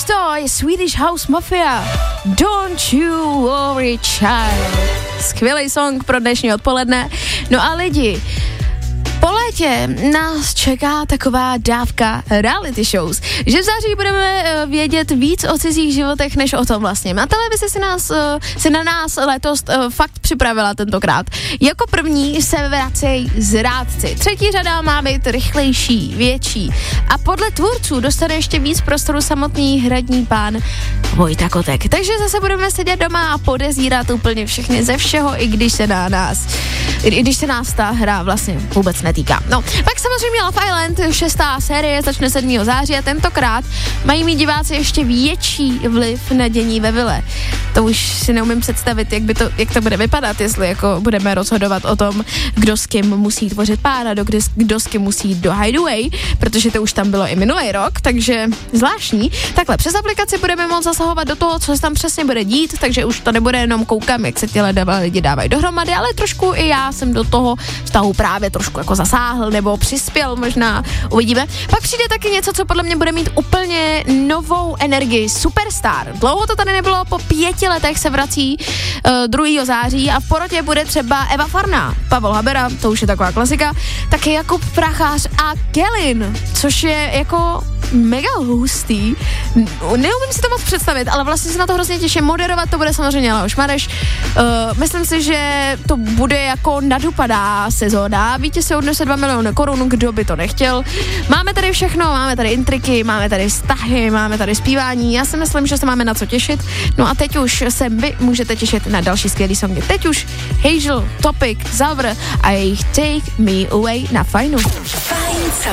Tiesto je Swedish House Mafia. Don't you worry, child. Skvělý song pro dnešní odpoledne. No a lidi, po létě nás čeká taková dávka reality shows, že v září budeme vědět víc o cizích životech, než o tom vlastně. A televize si na nás letos fakt připravila tentokrát. Jako první se vracejí zrádci. Třetí řada má být rychlejší, větší. A podle tvůrců dostane ještě víc prostoru samotný hradní pán Vojta Kotek. Takže zase budeme sedět doma a podezírat úplně všechny ze všeho, i když se nás ta hra vlastně vůbec netýká. No, pak samozřejmě Love Island, 6. série, začne 7. září a tentokrát mají mít diváci ještě větší vliv na dění ve vile. To už si neumím představit, jak to bude vypadat, jestli jako budeme rozhodovat o tom, kdo s kým musí tvořit pár a kdo s kým musí jít do hideaway, protože to už tam bylo i minulý rok, takže zvláštní. Takhle, přes aplikaci budeme moct zasahovat do toho, co se tam přesně bude dít, takže už to nebude jenom koukám, jak se ti lidi dávají dohromady, ale trošku i já jsem do toho vztahu právě trošku jako zasáhl nebo přispěl, možná uvidíme. Pak přijde taky něco, co podle mě bude mít úplně novou energii. Superstar. Dlouho to tady nebylo, po 5 letech se vrací 2. září a v porotě bude třeba Eva Farná, Pavel Habera, to už je taková klasika, taky Jakub Prachář a Kelin, což je jako mega hustý. Neumím si to moc představit, ale vlastně se na to hrozně těším. Moderovat to bude samozřejmě Leoš Mareš. Myslím si, že to bude jako nadupadá sezóna. Vítěz se odnese 2 miliony korun, kdo by to nechtěl. Máme tady všechno, máme tady intriky, máme tady vztahy, máme tady zpívání. Já si myslím, že se máme na co těšit. No a teď už se vy můžete těšit na další skvělý songy. Teď už Hazel, Topic, Zavr a jejich Take Me Away na Fajnu. Fajn